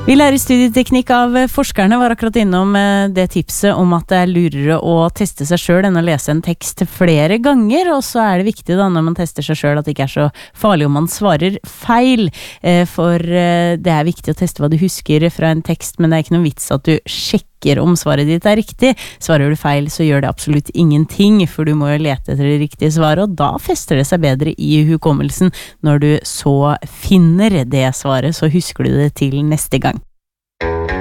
Vi lærer studieteknikk av forskerne, var akkurat innom det tipset om at det lurere å teste seg selv enn å lese en tekst flere ganger, og så det viktig da når man tester seg selv at det ikke så farlig om man svarer feil, for det viktig å teste hva du husker fra en tekst, men det ikke noen vits at du sjekker om svaret ditt riktig. Svarer du feil, så gjør det absolutt ingenting, for du må jo lete etter det riktige svaret, og da fester det seg bedre i hukommelsen når du så finner det svaret, så husker du det til neste gang.